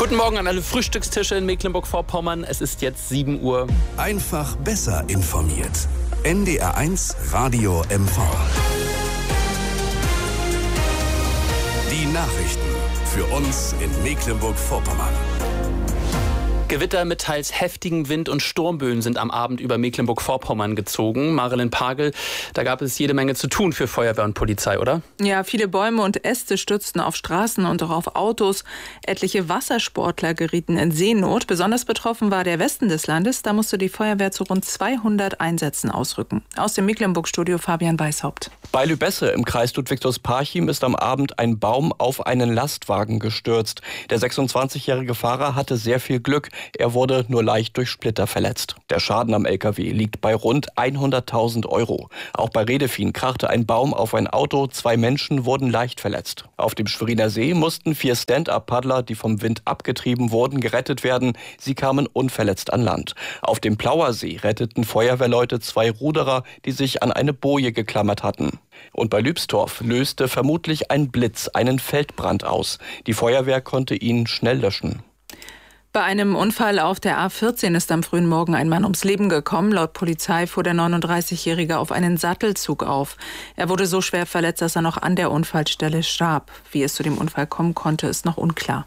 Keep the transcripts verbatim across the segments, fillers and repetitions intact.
Guten Morgen an alle Frühstückstische in Mecklenburg-Vorpommern. Es ist jetzt sieben Uhr. Einfach besser informiert. N D R eins Radio M V. Die Nachrichten für uns in Mecklenburg-Vorpommern. Gewitter mit teils heftigem Wind und Sturmböen sind am Abend über Mecklenburg-Vorpommern gezogen. Marilyn Pagel, da gab es jede Menge zu tun für Feuerwehr und Polizei, oder? Ja, viele Bäume und Äste stürzten auf Straßen und auch auf Autos. Etliche Wassersportler gerieten in Seenot. Besonders betroffen war der Westen des Landes. Da musste die Feuerwehr zu rund zweihundert Einsätzen ausrücken. Aus dem Mecklenburg-Studio Fabian Weishaupt. Bei Lübesse im Kreis Ludwigshaus-Parchim ist am Abend ein Baum auf einen Lastwagen gestürzt. Der sechsundzwanzigjährige Fahrer hatte sehr viel Glück. Er wurde nur leicht durch Splitter verletzt. Der Schaden am L K W liegt bei rund hunderttausend Euro. Auch bei Redefien krachte ein Baum auf ein Auto. Zwei Menschen wurden leicht verletzt. Auf dem Schweriner See mussten vier Stand-up-Paddler, die vom Wind abgetrieben wurden, gerettet werden. Sie kamen unverletzt an Land. Auf dem Plauer See retteten Feuerwehrleute zwei Ruderer, die sich an eine Boje geklammert hatten. Und bei Lübstorf löste vermutlich ein Blitz einen Feldbrand aus. Die Feuerwehr konnte ihn schnell löschen. Bei einem Unfall auf der A vierzehn ist am frühen Morgen ein Mann ums Leben gekommen. Laut Polizei fuhr der neununddreißigjährige auf einen Sattelzug auf. Er wurde so schwer verletzt, dass er noch an der Unfallstelle starb. Wie es zu dem Unfall kommen konnte, ist noch unklar.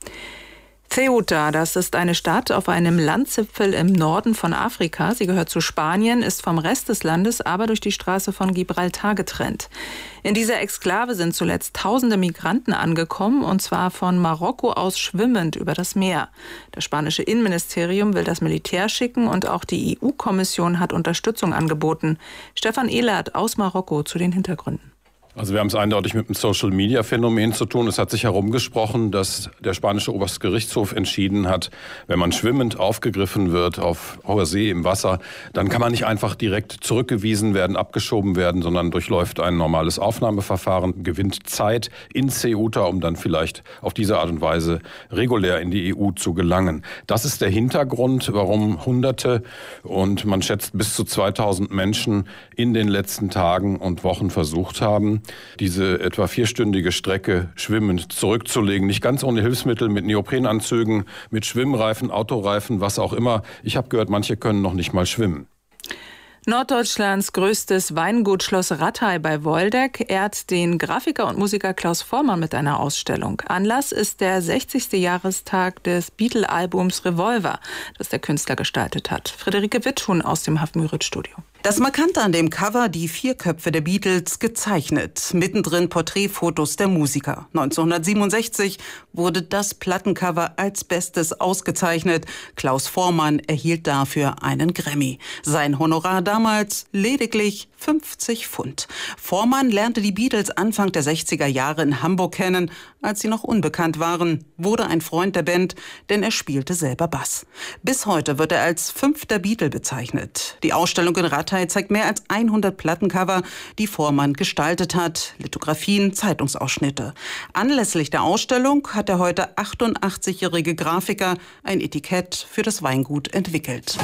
Ceuta, das ist eine Stadt auf einem Landzipfel im Norden von Afrika. Sie gehört zu Spanien, ist vom Rest des Landes aber durch die Straße von Gibraltar getrennt. In dieser Exklave sind zuletzt tausende Migranten angekommen, und zwar von Marokko aus schwimmend über das Meer. Das spanische Innenministerium will das Militär schicken und auch die E U-Kommission hat Unterstützung angeboten. Stefan Ehlert aus Marokko zu den Hintergründen. Also wir haben es eindeutig mit einem Social-Media-Phänomen zu tun. Es hat sich herumgesprochen, dass der spanische Oberste Gerichtshof entschieden hat, wenn man schwimmend aufgegriffen wird auf hoher See im Wasser, dann kann man nicht einfach direkt zurückgewiesen werden, abgeschoben werden, sondern durchläuft ein normales Aufnahmeverfahren, gewinnt Zeit in Ceuta, um dann vielleicht auf diese Art und Weise regulär in die E U zu gelangen. Das ist der Hintergrund, warum Hunderte und man schätzt bis zu zweitausend Menschen in den letzten Tagen und Wochen versucht haben, diese etwa vierstündige Strecke schwimmend zurückzulegen. Nicht ganz ohne Hilfsmittel, mit Neoprenanzügen, mit Schwimmreifen, Autoreifen, was auch immer. Ich habe gehört, manche können noch nicht mal schwimmen. Norddeutschlands größtes Weingut Schloss Rathay bei Woldeck ehrt den Grafiker und Musiker Klaus Voormann mit einer Ausstellung. Anlass ist der sechzigste Jahrestag des Beatle-Albums Revolver, das der Künstler gestaltet hat. Friederike Witthuhn aus dem Hafenmüritz-Studio. Das Markante an dem Cover, die vier Köpfe der Beatles gezeichnet. Mittendrin Porträtfotos der Musiker. neunzehnhundertsiebenundsechzig wurde das Plattencover als Bestes ausgezeichnet. Klaus Voormann erhielt dafür einen Grammy. Sein Honorar damals lediglich fünfzig Pfund. Voormann lernte die Beatles Anfang der sechziger Jahre in Hamburg kennen, als sie noch unbekannt waren, wurde ein Freund der Band, denn er spielte selber Bass. Bis heute wird er als fünfter Beatle bezeichnet. Die Ausstellung in Rathay zeigt mehr als hundert Plattencover, die Voormann gestaltet hat, Lithografien, Zeitungsausschnitte. Anlässlich der Ausstellung hat der heute achtundachtzigjährige Grafiker ein Etikett für das Weingut entwickelt.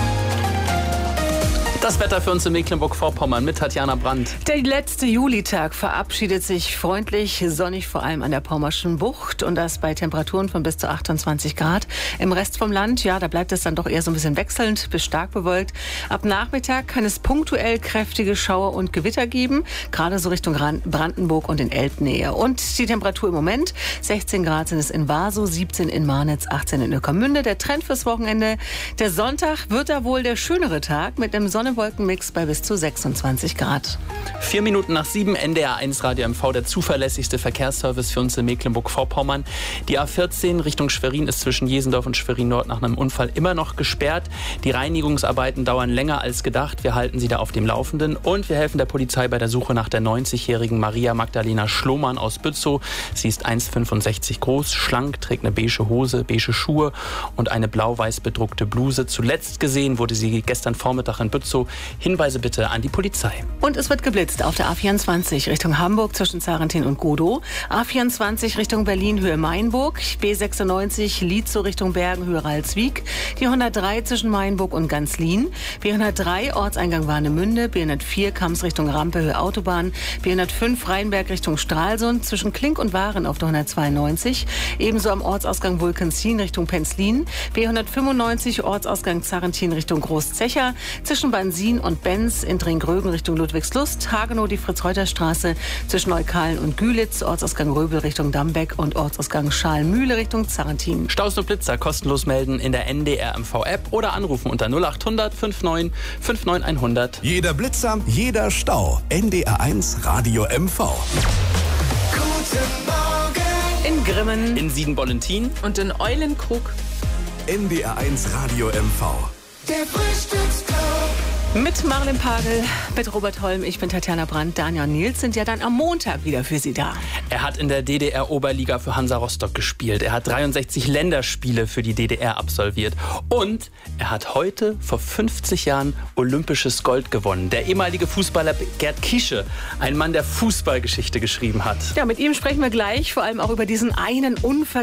Das Wetter für uns in Mecklenburg-Vorpommern mit Tatjana Brandt. Der letzte Julitag verabschiedet sich freundlich, sonnig, vor allem an der Pommerschen Bucht, und das bei Temperaturen von bis zu achtundzwanzig Grad. Im Rest vom Land, ja, da bleibt es dann doch eher so ein bisschen wechselnd bis stark bewölkt. Ab Nachmittag kann es punktuell kräftige Schauer und Gewitter geben, gerade so Richtung Brandenburg und in Elbnähe. Und die Temperatur im Moment, sechzehn Grad sind es in Warsow, siebzehn in Marnitz, achtzehn in Ueckermünde. Der Trend fürs Wochenende, der Sonntag wird da wohl der schönere Tag mit einem Sonne Wolkenmix bei bis zu sechsundzwanzig Grad. Vier Minuten nach sieben, N D R eins Radio M V, der zuverlässigste Verkehrsservice für uns in Mecklenburg-Vorpommern. Die A vierzehn Richtung Schwerin ist zwischen Jesendorf und Schwerin-Nord nach einem Unfall immer noch gesperrt. Die Reinigungsarbeiten dauern länger als gedacht. Wir halten Sie da auf dem Laufenden und wir helfen der Polizei bei der Suche nach der neunzigjährigen Maria Magdalena Schlohmann aus Bützow. Sie ist eins Komma fünfundsechzig groß, schlank, trägt eine beige Hose, beige Schuhe und eine blau-weiß bedruckte Bluse. Zuletzt gesehen wurde sie gestern Vormittag in Bützow Also Hinweise bitte an die Polizei. Und es wird geblitzt auf der A vierundzwanzig Richtung Hamburg zwischen Zarentin und Godow, A vierundzwanzig Richtung Berlin Höhe Mainburg, B sechsundneunzig Lietzow Richtung Bergen Höhe Ralswiek, die hundertdrei zwischen Mainburg und Ganzlin, B hundertdrei Ortseingang Warnemünde, B hundertvier Kams Richtung Rampe Höhe Autobahn, B hundertfünf Rheinberg Richtung Stralsund zwischen Klink und Waren auf der hundertzweiundneunzig, ebenso am Ortsausgang Vulkanzin Richtung Penzlin, B hundertfünfundneunzig Ortsausgang Zarentin Richtung Großzecher, zwischen Bansin und Benz in Dringrögen Richtung Ludwigslust, Hagenow die Fritz-Reuter-Straße zwischen Neukalen und Gülitz, Ortsausgang Röbel Richtung Dambeck und Ortsausgang Schalmühle Richtung Zarentin. Staus und Blitzer kostenlos melden in der N D R M V App oder anrufen unter null achthundert neunundfünfzig neunundfünfzig hundert. Jeder Blitzer, jeder Stau. N D R eins Radio M V. Guten Morgen. In Grimmen, In Sieden-Bollentin Und in Eulenkrug. N D R eins Radio M V. Der Frühstücksclub. mit Marlin Pagel, mit Robert Holm, ich bin Tatjana Brandt, Daniel und Nils sind ja dann am Montag wieder für Sie da. Er hat in der D D R-Oberliga für Hansa Rostock gespielt. Er hat dreiundsechzig Länderspiele für die D D R absolviert. Und er hat heute vor fünfzig Jahren olympisches Gold gewonnen. Der ehemalige Fußballer Gerd Kiesche, ein Mann, der Fußballgeschichte geschrieben hat. Ja, mit ihm sprechen wir gleich, vor allem auch über diesen einen unvergesslichen